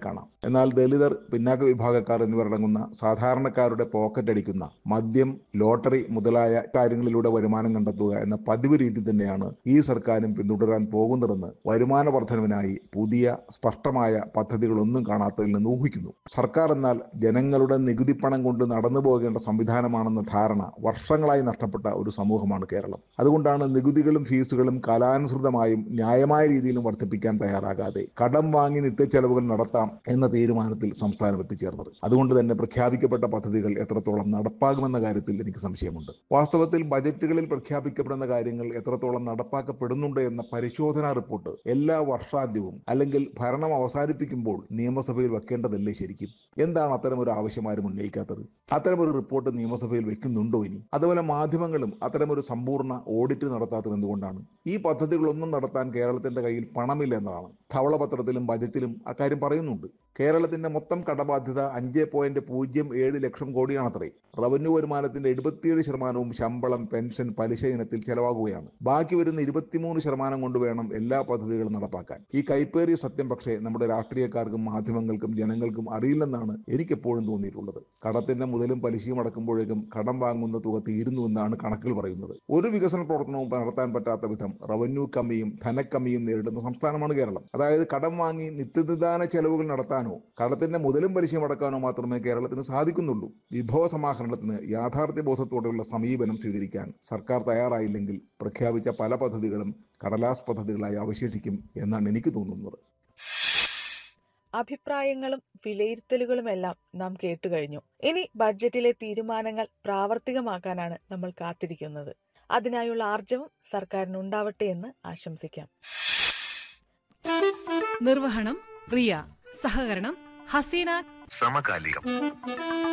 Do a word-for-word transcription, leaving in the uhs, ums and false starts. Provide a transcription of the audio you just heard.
കാണാം. എന്നാൽ ദലിതർ, പിന്നാക്ക വിഭാഗക്കാർ എന്നിവരടങ്ങുന്ന സാധാരണക്കാരുടെ പോക്കറ്റ് അടിക്കുന്ന മദ്യം, ലോട്ടറി മുതലായ കാര്യങ്ങളിലൂടെ വരുമാനം കണ്ടെത്തുക എന്ന പതിവ് രീതി തന്നെയാണ് ഈ സർക്കാരും പിന്തുടരാൻ പോകുന്നതെന്ന് വരുമാന വർധനവിനായി പുതിയ സ്പഷ്ടമായ പദ്ധതികളൊന്നും കാണാത്തതിൽ നിന്ന് ഊഹിക്കുന്നു. സർക്കാർ എന്നാൽ ജനങ്ങളുടെ നികുതി പണം കൊണ്ട് നടന്നു പോകേണ്ട സംവിധാനമാണെന്ന ധാരണ വർഷങ്ങളായി നഷ്ടപ്പെട്ട ഒരു സമൂഹമാണ് കേരളം. അതുകൊണ്ടാണ് നികുതികളും ഫീസുകളും കാലാനുസൃതമായും ന്യായമായ രീതിയിലും വർദ്ധിപ്പിക്കാൻ തയ്യാറാകാതെ കടം വാങ്ങി നിത്യച്ചെലവുകൾ നടത്താം എന്ന തീരുമാനത്തിൽ സംസ്ഥാനം എത്തിച്ചേർന്നത്. അതുകൊണ്ട് തന്നെ പ്രഖ്യാപിക്കപ്പെട്ട പദ്ധതികൾ എത്രത്തോളം നടപ്പാകുമെന്ന കാര്യത്തിൽ എനിക്ക് സംശയമുണ്ട്. വാസ്തവത്തിൽ ബജറ്റുകളിൽ പ്രഖ്യാപിക്കപ്പെടുന്ന കാര്യങ്ങൾ എത്രത്തോളം നടപ്പാക്കപ്പെടുന്നുണ്ട് എന്ന പരിശോധനാ റിപ്പോർട്ട് എല്ലാ വർഷാന്ത്യവും അല്ലെങ്കിൽ ഭരണം അവസാനിപ്പിക്കുമ്പോൾ നിയമസഭയിൽ വെക്കേണ്ടതല്ലേ ശരിക്കും? എന്താണ് അത്തരമൊരു ആവശ്യം ആരും ഉന്നയിക്കാത്തത്? അത്തരമൊരു റിപ്പോർട്ട് നിയമസഭയിൽ വെക്കുന്നുണ്ടോ ഇനി? അതുപോലെ മാധ്യമങ്ങളും അത്തരമൊരു സമ്പൂർണ്ണ ഓഡിറ്റ് നടത്താത്തത് എന്തുകൊണ്ടാണ്? ഈ പദ്ധതികളൊന്നും നടത്താൻ കേരളത്തിന്റെ കയ്യിൽ പണമില്ല എന്നതാണ്. ധവളപത്രത്തിലും ബജറ്റിലും അക്കാര്യം പറയുന്നുണ്ട്. കേരളത്തിന്റെ മൊത്തം കടബാധ്യത അഞ്ച് പോയിന്റ് പൂജ്യം ഏഴ് ലക്ഷം കോടിയാണത്രേ. റവന്യൂ വരുമാനത്തിന്റെ എഴുപത്തിയേഴ് ശതമാനവും ശമ്പളം, പെൻഷൻ, പലിശ ഇനത്തിൽ ചെലവാകുകയാണ്. ബാക്കി വരുന്ന ഇരുപത്തിമൂന്ന് ശതമാനം കൊണ്ട് വേണം എല്ലാ പദ്ധതികളും നടപ്പാക്കാൻ. ഈ കൈപ്പേറിയ സത്യം പക്ഷേ നമ്മുടെ രാഷ്ട്രീയക്കാർക്കും മാധ്യമങ്ങൾക്കും ജനങ്ങൾക്കും അറിയില്ലെന്നാണ് എനിക്കെപ്പോഴും തോന്നിയിട്ടുള്ളത്. കടത്തിന്റെ മുതലും പലിശയും അടക്കുമ്പോഴേക്കും കടം വാങ്ങുന്ന തുക തീരുന്നുവെന്നാണ് കണക്കുകൾ പറയുന്നത്. ഒരു വികസന പ്രവർത്തനവും നടത്താൻ പറ്റാത്ത വിധം റവന്യൂ കമ്മിയും ധനക്കമ്മിയും നേരിടുന്ന സംസ്ഥാനമാണ് കേരളം. അതായത് കടം വാങ്ങി നിത്യനിദാന ചെലവുകൾ നടത്താനോ കടത്തിന്റെ മുതലും പലിശയും അടക്കാനോ മാത്രമേ കേരളത്തിന് സാധിക്കുന്നുള്ളൂ. വിഭവ സമാഹരണത്തിന് യാഥാർത്ഥ്യ ബോധത്തോടെയുള്ള സമീപനം സ്വീകരിക്കാൻ സർക്കാർ തയ്യാറായില്ലെങ്കിൽ പ്രഖ്യാപിച്ച പല പദ്ധതികളും കടലാസ് പദ്ധതികളായി അവശേഷിക്കും എന്നാണ് എനിക്ക് തോന്നുന്നത്. അഭിപ്രായങ്ങളും വിലയിരുത്തലുകളുമെല്ലാം നാം കേട്ടുകഴിഞ്ഞു. ഇനി ബഡ്ജറ്റിലെ തീരുമാനങ്ങൾ പ്രാവർത്തികമാക്കാനാണ് നമ്മൾ കാത്തിരിക്കുന്നത്. അതിനായുള്ള ആർജവം സർക്കാരിനുണ്ടാവട്ടെ എന്ന് ആശംസിക്കാം. നിർവഹണം റിയ, സഹകരണം ഹസീന. സമകാലികം.